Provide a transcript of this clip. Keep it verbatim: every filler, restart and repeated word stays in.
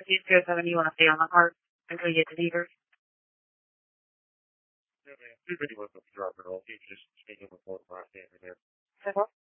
If you two seven, you want to stay on the cart until you get to Beaver? Yeah, man. Too many ones up to drop it off. You can just speak in with one last name in there. Say what?